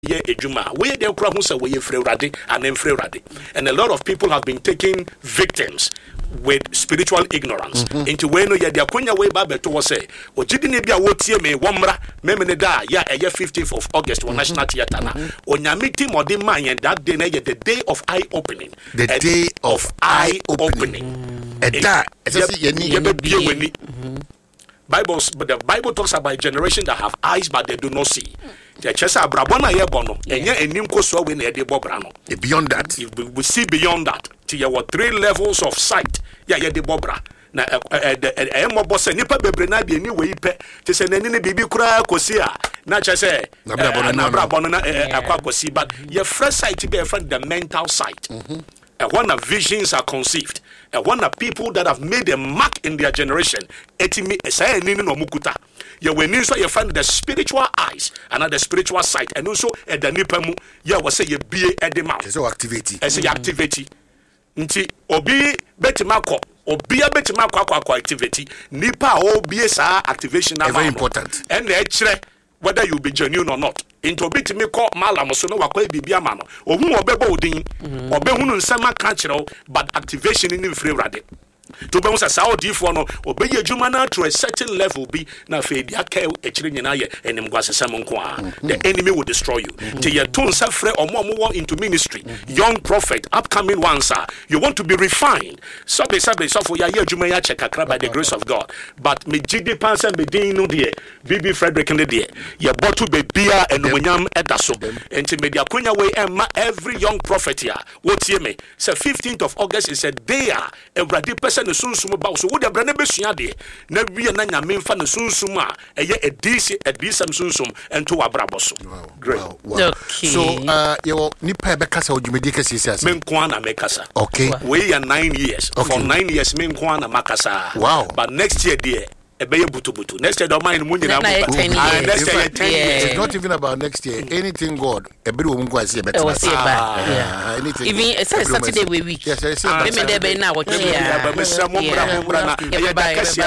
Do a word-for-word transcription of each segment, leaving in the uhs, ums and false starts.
yeah, ejuma. We de kura hu say we frɛ Awurade and mfrɛ Awurade. And a lot of people have been taking victims with spiritual ignorance. Mm-hmm. Into when no ya dia konya we ba beto wo say ogidi ne bia wo tie me wo mra me me ne da ya eye fifteenth of August mm-hmm. National Theatre na onyame ti mode man yen that day na ye the day of eye opening. The a day of eye opening. Mm-hmm. A da esese ye ni ye be bie wani. Bibles, but the Bible talks about a generation that have eyes but they do not see. The chesa brabona ye bono enye enim koso we na e de bobra no. Beyond that, we see beyond that. Till there were three levels of sight. Yeah, yeah, de bobra. Na the eh mo boss nipa bebre na de ni we pe. Te se nani ne bibi kura kosi a. Na chese na brabona na akwa kosi, but your fresh sight be friend the mental sight. And when the visions are conceived, and when the people that have made a mark in their generation, etimi say nini no mukuta. You when you so you find the spiritual eyes and the spiritual sight, and also at the nipamu, you will say you be at the mouth. So activity. As a activity. Nti obi betimako, obi a betimako akwa activity. Nipa obi sa activation na very important. And the chere whether you be genuine or not. Into bit me call malam so no wakwa bibia ma no ohun obeba odin obehunu nsema ka kire but activation in free rade to be say saudi for no obeye adwuma na to a certain level be na fe dia ka e kire nyina ye enim gwasesam nko a the enemy will destroy you till you turn self free omo omo into ministry young prophet upcoming ones are you want to be refined so be so be so for ya ye adwuma ya check akra by the grace of God but me gidi pan say me din no de bibi Frederick ne de ye botu be bia enumonyam edaso enti me dia konya we emma every young prophet here what hear me say fifteenth of August is a day a every person no sunsum ba so wo de bra na besua de na wie na nyame mfa no sunsum a eye edisi edisam sunsum ento wabrabo so great wow, wow. Okay. So uh you nipa be kasa odwumedi kasa sisi men ko ana me kasa okay we ya nine years okay. For nine years men ko ana makasa wow but next year there ebeye butu butu next year don't mind munyi na next year ten years it's not even about next year anything God ebere wo mungu asi better yeah anything even it's Saturday we week yes yes me me dey be na watch ya ba mesra mo bra mo bra na e da kasi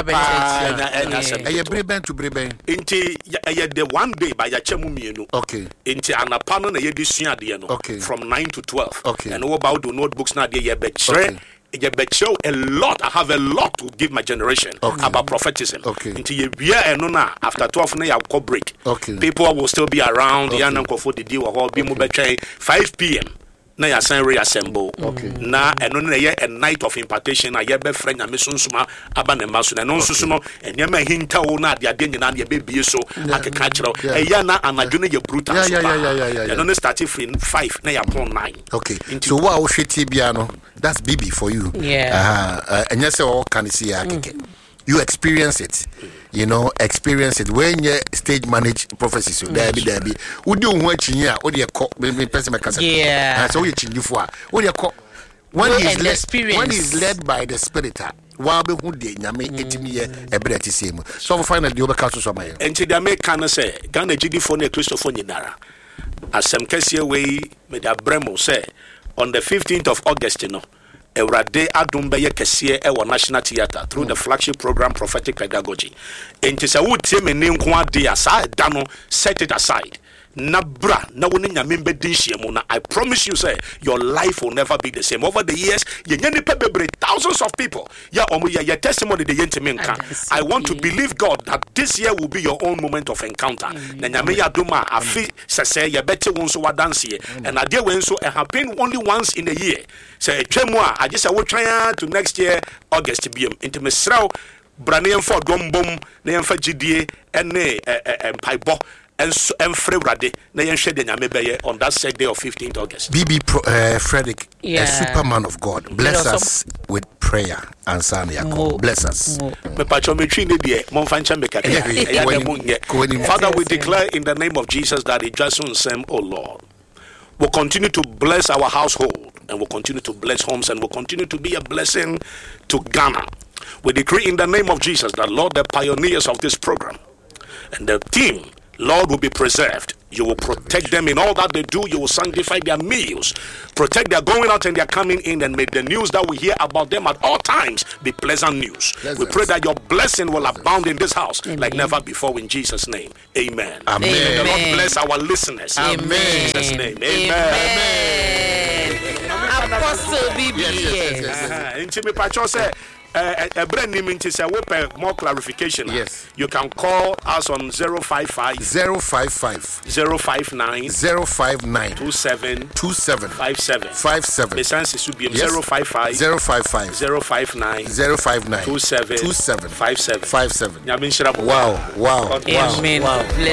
pa na e ye breben to breben inti e the one day by ya chemu mienu okay inti anapa no na ye di sua de no from nine to twelve okay. And what about the notebooks na de ye be chere show a lot. I have a lot to give my generation okay. About prophetism. Okay. Until you hear and no na after twelve na you break. Okay. People will still be around. The young uncle for the deal or be mobile five p.m. Na ya sign reassemble. Okay. Na and no na a night of impartation. I be friend na mesunsuma aba na maso na no nsusu no enyama hinta wo na de ade nyina na be so akeka kire. E ya na anadwene ye brutal. Yeah yeah yeah yeah yeah. And no starting from five na ya pon nine. Okay. So what we hweti bia no that's B B for you. Yeah. Uh and you say all can see akeke. You experience it. You know, experience it when you stage manage prophecies. So there be there be. Would you want chinya? What do you call me? Person make us. Yeah. So you chinyu for. What do you call? When he's led, when he's led by the Spirit. While be who de nyame etimi ye ebreti same. So finally the over council so my. Enti the American say Ghana G D for ne Christopher Nyinara. Asem kese we me da bremo say on the fifteenth of August you know. Ewrade adom beye kese e wo National Theatre through mm. the flagship program Prophetic Pedagogy. Enti se wo tie me ne nko ade asa da no set it aside. Na bra na woni nyame mbedi hyiemu na I promise you say your life will never be the same over the years ye nyane pebebre thousands of people ya omo ya your testimony de yentime nka I want to believe God that this year will be your own moment of encounter na nyame ya doma afi sese ye beti won so wadanse ye and ade we so it happen only once in a year say twemu a age say wo twan to next year August biem intimesraw brane yemfo dombom na yemfa gidie ene empaibo and and Frederick na yen hwede nyame beye on that said day of fifteenth August. B B uh, Frederick, yeah. A superman of God. Bless us with prayer and San Yakob. Bless us. Me pacho me twi ne de mon fancha me kaka. Father, we declare in the name of Jesus that it just same, oh Lord. We'll continue to bless our household and we'll continue to bless homes and we'll continue to be a blessing to Ghana. We decree in the name of Jesus that Lord, the pioneers of this program and the team Lord, will be preserved. You will protect them in all that they do. You will sanctify their meals, protect their going out and their coming in, and may the news that we hear about them at all times be pleasant news. Pleasant. We pray that your blessing will abound in this house Amen. Like never before in Jesus' name. Amen. Amen. May the Lord bless our listeners. Amen. In Jesus' name. Amen. Amen. Apostle B B. Yes, yes, yes, yes, yes. Uh, a brand new minute is more clarification. Yes. You can call us on zero five five zero five five zero five nine zero five nine two seven two seven five seven five seven. The sense is zero five five zero five five zero five nine zero five nine two seven two seven five seven five seven. Wow, wow, wow. Amen. Wow. Bless